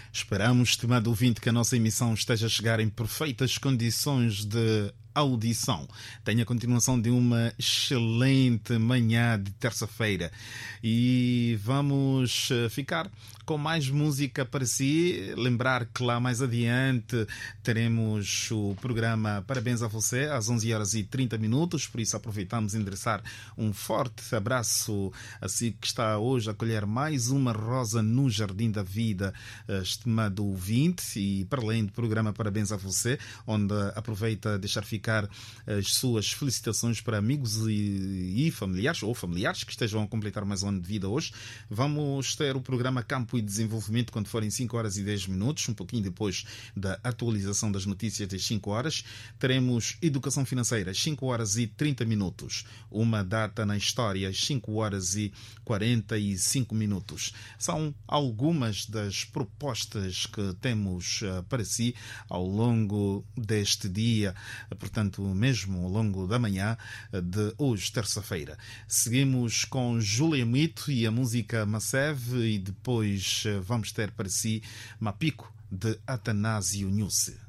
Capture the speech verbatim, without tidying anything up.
Esperamos, estimado ouvinte, que a nossa emissão esteja a chegar em perfeitas condições de audição. Tenha a continuação de uma excelente manhã de terça-feira e vamos ficar com mais música para si. Lembrar que lá mais adiante teremos o programa Parabéns a Você às onze horas e trinta minutos, por isso aproveitamos e endereçar um forte abraço a si que está hoje a colher mais uma rosa no Jardim da Vida, estimado ouvinte, e para além do programa Parabéns a Você, onde aproveita a deixar ficar as suas felicitações para amigos e, e familiares, ou familiares que estejam a completar mais um ano de vida hoje. Vamos ter o programa Campo e Desenvolvimento quando forem cinco horas e dez minutos, um pouquinho depois da atualização das notícias das cinco horas. Teremos Educação Financeira às cinco horas e trinta minutos, Uma Data na História às cinco horas e quarenta e cinco minutos. São algumas das propostas que temos para si ao longo deste dia, portanto mesmo ao longo da manhã de hoje, terça-feira. Seguimos com Júlia Mito e a música Masev, e depois vamos ter para si Mapico, de Atanásio Nhusse.